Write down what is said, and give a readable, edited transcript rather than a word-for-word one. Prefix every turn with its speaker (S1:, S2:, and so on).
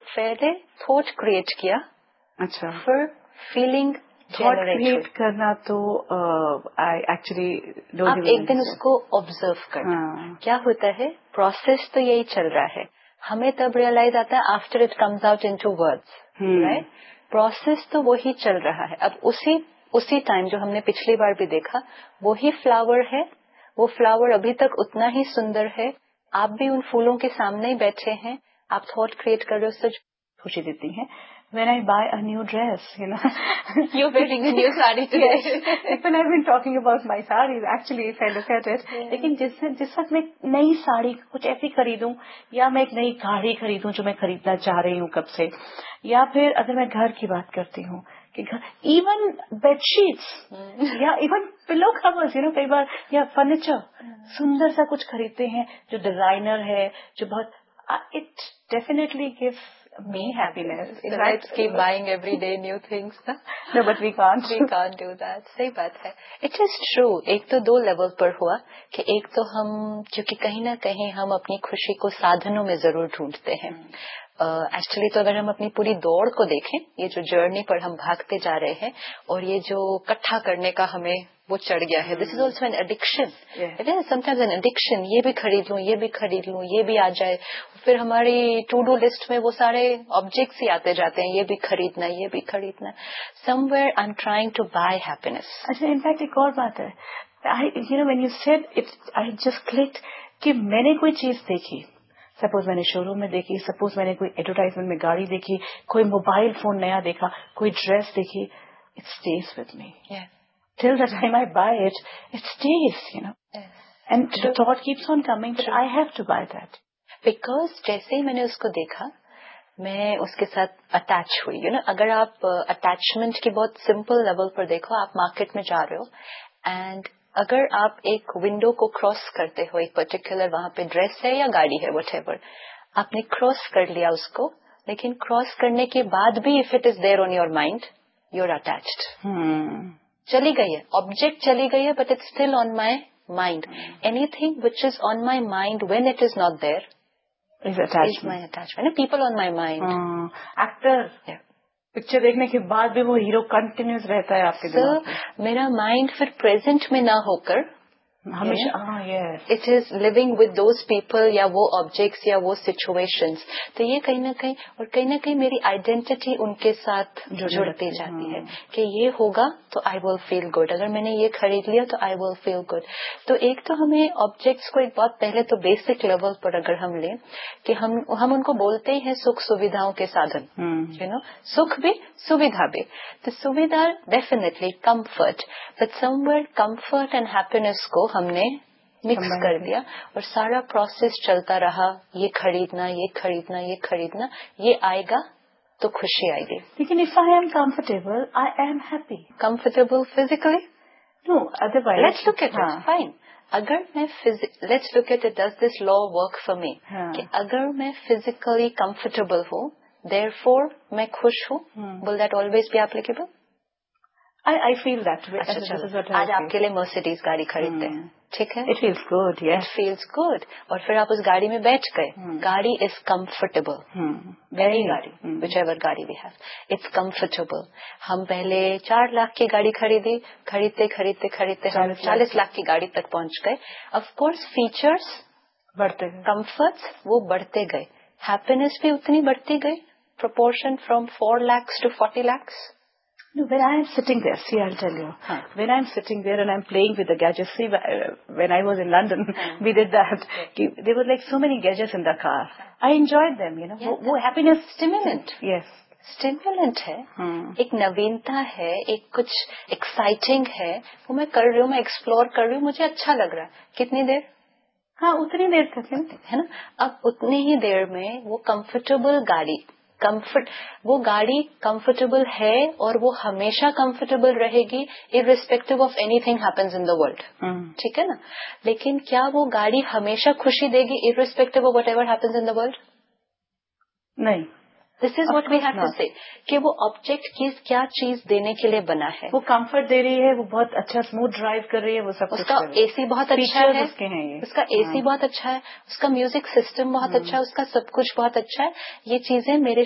S1: पहले thought create किया,
S2: अच्छा,
S1: फिर फीलिंग
S2: थॉट क्रिएट करना तो एक्चुअली
S1: आप एक दिन उसको ऑब्जर्व करना। क्या होता है, प्रोसेस तो यही चल रहा है, हमें तब रियलाइज आता है after it comes out into words, right. Process तो वही चल रहा है। अब उसी टाइम जो हमने पिछली बार भी देखा, वही फ्लावर है, वो फ्लावर अभी तक उतना ही सुंदर है, आप भी उन फूलों के सामने ही बैठे हैं, आप थॉट क्रिएट कर रहे हो,
S2: खुशी देती हैं। When I buy a new dress,
S1: you're wearing a new sari today.
S2: Yes. When I've been talking about my sarees, actually, if I look at it, लेकिन जिस वक्त मैं नई साड़ी कुछ ऐसी खरीदूं, या मैं एक नई गाड़ी खरीदूं जो मैं खरीदना चाह रही हूँ कब से, या फिर अगर मैं घर की बात करती हूँ कि इवन बेडशीट्स या इवन पिलो कवर्स, कई बार, या फर्नीचर, सुंदर सा कुछ खरीदते हैं जो डिजाइनर है, जो बहुत, it definitely gives me happiness.
S1: So let's keep buying every day new things.
S2: No, but we can't.
S1: We can't do that. सही बात है. It is true. एक तो 2 लेवल पर हुआ कि एक तो हम, क्योंकि कहीं ना कहीं हम अपनी खुशी को साधनों में जरूर ढूंढते हैं. एक्चुअली तो अगर हम अपनी पूरी दौड़ को देखें, ये जो जर्नी पर हम भागते जा रहे हैं और ये जो इकट्ठा करने का हमें वो चढ़ गया है, this is also an addiction. It is sometimes an addiction. ये भी खरीद लूं, ये भी खरीद लूं, ये भी आ जाए, फिर हमारी टू डू लिस्ट में वो सारे ऑब्जेक्ट्स ही आते जाते हैं, ये भी खरीदना, ये भी खरीदना. Somewhere I am trying to bye happiness.
S2: अच्छा, इनफैक्ट एक और बात है, when you said it, I just clicked कि मैंने कोई चीज देखी, सपोज मैंने शोरूम में देखी, सपोज मैंने कोई एडवर्टाइजमेंट में गाड़ी देखी, कोई मोबाइल फोन नया देखा, कोई ड्रेस देखी, it stage with me till the time I buy it, it stays, and the thought keeps on coming that I have to buy that.
S1: Because जैसे ही मैंने उसको देखा, मैं उसके साथ अटैच हुई. अगर आप अटैचमेंट की बहुत सिंपल लेवल पर देखो, आप मार्केट में जा रहे हो एंड अगर आप एक विंडो को क्रॉस करते हो, एक पर्टिकुलर वहां पे ड्रेस है या गाड़ी है, व्हाटएवर, आपने क्रॉस कर लिया उसको, लेकिन क्रॉस करने के बाद भी if it is there on your mind, you are attached. चली गई है, ऑब्जेक्ट चली गई है, but it's still on my mind. Anything which is on my mind when it is not there is my attachment. People on my mind,
S2: actor, picture देखने के बाद भी वो हीरो कंटिन्यूस रहता है आपके दिमाग में.
S1: मेरा माइंड फिर प्रेजेंट में ना होकर
S2: हमेशा
S1: it is living with those people या वो ऑब्जेक्ट्स या वो सिचुएशंस. तो ये कहीं ना कहीं मेरी आइडेंटिटी उनके साथ जुड़ती जाती है कि ये होगा तो आई विल फील गुड, अगर मैंने ये खरीद लिया तो आई विल फील गुड. तो एक तो हमें ऑब्जेक्ट्स को एक बहुत पहले तो बेसिक लेवल पर अगर हम लें कि हम उनको बोलते हैं सुख सुविधाओं के साधन, सुख भी सुविधा भी. तो सुविधा definitely comfort, but somewhere comfort and happiness को हमने मिक्स कर दिया और सारा प्रोसेस चलता रहा. ये खरीदना, ये खरीदना, ये खरीदना, ये आएगा तो खुशी आएगी.
S2: लेकिन if I am comfortable, I am happy.
S1: Comfortable physically?
S2: No, otherwise
S1: let's look at it. Fine. अगर मैं let's look at it, does this law work for me? कि अगर मैं फिजिकली कंफर्टेबल हूँ, देयरफॉर मैं खुश हूँ, will that always be applicable?
S2: I feel that way.
S1: आज आपके लिए मर्सिडीज गाड़ी खरीदते हैं, ठीक है?
S2: It feels good, yes.
S1: It feels good. और फिर आप उस गाड़ी में बैठ गए, गाड़ी is comfortable. Any गाड़ी, whichever गाड़ी we have, it's comfortable. हम पहले 4 लाख की गाड़ी खरीदते हम 40 लाख की गाड़ी तक पहुंच गए. Of course, features
S2: बढ़ते गए,
S1: comforts वो बढ़ते गए, happiness भी उतनी बढ़ती गई. Proportion from 4 lakhs to 40 lakhs.
S2: No, when I am sitting there, see, I'll tell you. When I'm sitting there and I'm playing with the gadgets, see, when I was in London, we did that. There were like so many gadgets in the car. I enjoyed them, वो happiness.
S1: Stimulant.
S2: Yes.
S1: Stimulant है, एक नवीनता है, एक कुछ exciting है, वो मैं कर रही हूँ, मैं एक्सप्लोर कर रही हूँ, मुझे अच्छा लग रहा है. कितनी देर?
S2: हाँ, उतनी देर तक
S1: है ना. अब उतनी ही देर में वो कंफर्टेबल गाड़ी, वो गाड़ी कंफर्टेबल है और वो हमेशा कंफर्टेबल रहेगी irrespective of anything happens in the world. ठीक है ना. लेकिन क्या वो गाड़ी हमेशा खुशी देगी irrespective of whatever happens in the world?
S2: नहीं.
S1: This is what we have to से कि वो ऑब्जेक्ट क्या चीज देने के लिए बना है.
S2: वो कंफर्ट दे रही है, वो बहुत अच्छा स्मूथ ड्राइव कर रही है, वो सब
S1: उसका एसी बहुत अच्छा है, उसका एसी बहुत अच्छा है, उसका म्यूजिक सिस्टम बहुत अच्छा है, उसका सब कुछ बहुत अच्छा है. ये चीजें मेरे